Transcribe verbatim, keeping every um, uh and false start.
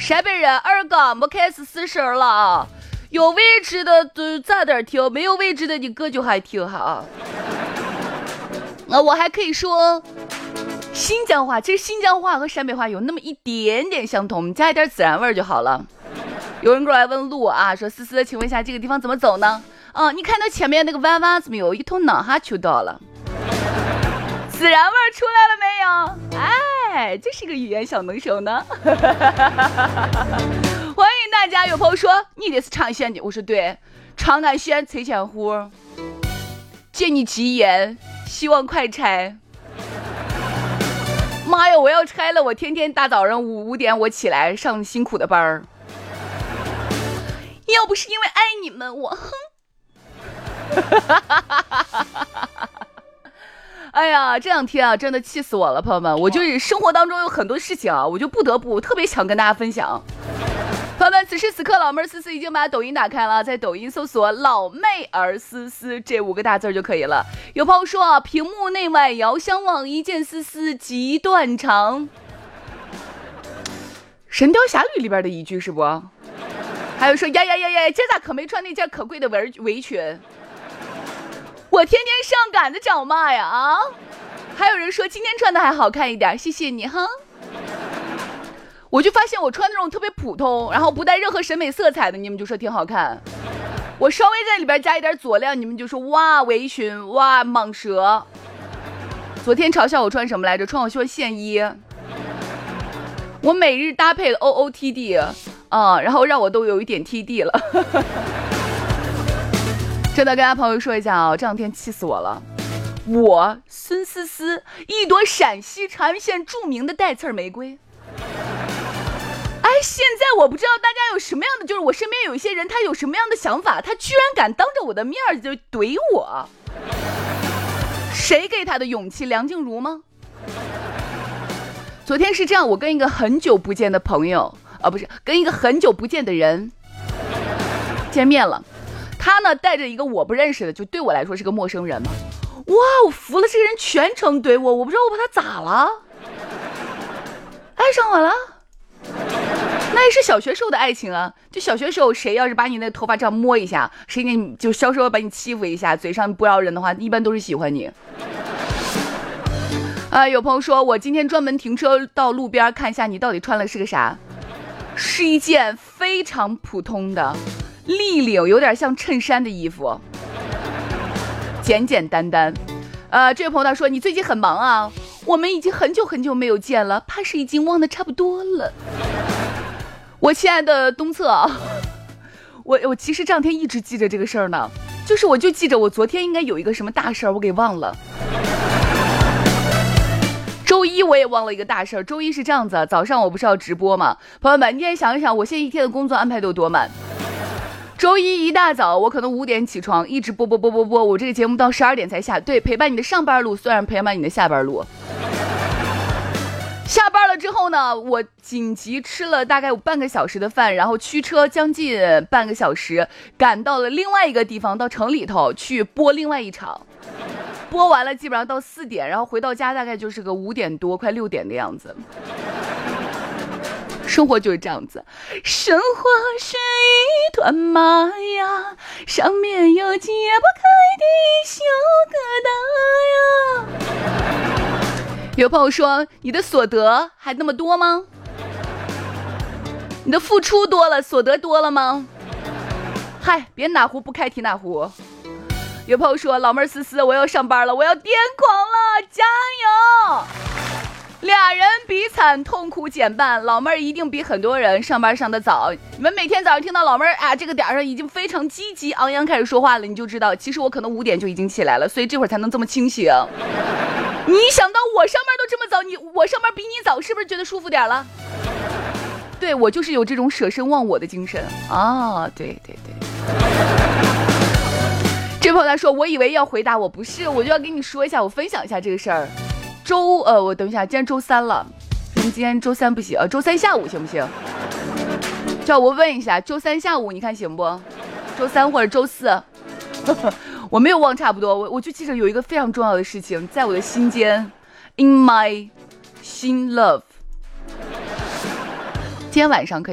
陕北人二杠没开始四声了啊！有位置的就早点听，没有位置的你哥就还听哈啊！那我还可以说新疆话，其实新疆话和陕北话有那么一点点相同，加一点自然味就好了。有人过来问路啊，说思思，请问一下这个地方怎么走呢？啊，你看到前面那个弯弯子没有？一头脑哈就到了。自然味出来了没有？哎，这是个语言小能手呢。欢迎大家。有朋友说你的是长线的，我说对，长安县崔前湖，借你吉言，希望快拆。妈呀，我要拆了！我天天大早上五五点我起来上辛苦的班儿，要不是因为爱你们，我哼。哎呀，这两天啊，真的气死我了，朋友们！我就是生活当中有很多事情啊，我就不得不特别想跟大家分享。朋友们，此时此刻，老妹儿思思已经把抖音打开了，在抖音搜索“老妹儿思思”这五个大字就可以了。有朋友说啊，屏幕内外遥相望，一见思思即断肠。神雕侠侣里边的一句是不？还有说呀呀呀呀，这咋可没穿那件可贵的围围裙？我天天上赶着找骂呀啊！还有人说今天穿的还好看一点，谢谢你哈。我就发现我穿那种特别普通，然后不带任何审美色彩的，你们就说挺好看。我稍微在里边加一点佐料，你们就说哇围裙，哇蟒蛇。昨天嘲笑我穿什么来着？穿我说线衣。我每日搭配 O O T D 啊，然后让我都有一点 T D 了。真的跟大家朋友说一下啊，这两天气死我了。我孙思思一朵陕西长安县著名的带刺玫瑰。哎，现在我不知道大家有什么样的，就是我身边有一些人他有什么样的想法，他居然敢当着我的面就怼我。谁给他的勇气？梁静茹吗？昨天是这样，我跟一个很久不见的朋友啊，不是跟一个很久不见的人见面了。他呢带着一个我不认识的，就对我来说是个陌生人嘛。哇，我服了，这个人全程怼我，我不知道我把他咋了，爱上我了。那也是小学时候的爱情啊，就小学时候谁要是把你那头发这样摸一下，谁给你就稍稍把你欺负一下，嘴上不饶人的话，一般都是喜欢你。啊，有朋友说我今天专门停车到路边看一下你到底穿了是个啥，是一件非常普通的立领有点像衬衫的衣服，简简单单。呃，这位朋友他说你最近很忙啊，我们已经很久很久没有见了，怕是已经忘得差不多了。我亲爱的东侧啊，我我其实这两天一直记着这个事儿呢，就是我就记着我昨天应该有一个什么大事儿，我给忘了。周一我也忘了一个大事儿，周一是这样子，早上我不是要直播吗？朋友们，你也想一想，我现在一天的工作安排都多满。周一一大早，我可能五点起床，一直播播播播播，我这个节目到十二点才下。对，陪伴你的上班路，虽然陪伴你的下班路。下班了之后呢，我紧急吃了大概有半个小时的饭，然后驱车将近半个小时，赶到了另外一个地方，到城里头去播另外一场。播完了基本上到四点，然后回到家大概就是个五点多，快六点的样子。生活就是这样子，生活是一团麻呀，上面有解不开的小疙瘩呀。有朋友说你的所得还那么多吗？你的付出多了，所得多了吗？嗨，别哪壶不开提哪壶。有朋友说老妹儿思思，我要上班了，我要癫狂了，加油！俩人比惨，痛苦减半。老妹儿一定比很多人上班上得早。你们每天早上听到老妹儿啊这个点上已经非常积极昂扬开始说话了，你就知道其实我可能五点就已经起来了，所以这会儿才能这么清醒。你想到我上班都这么早，你我上班比你早，是不是觉得舒服点了？对，我就是有这种舍身忘我的精神啊！对对对。这朋友他说，我以为要回答我不是，我就要跟你说一下，我分享一下这个事儿。周呃，我等一下，今天周三了，你今天周三不行，呃，周三下午行不行？叫我问一下，周三下午你看行不？周三或者周四？我没有忘差不多，我我就记着有一个非常重要的事情，在我的心间 ，in my 心 love，今天晚上可以。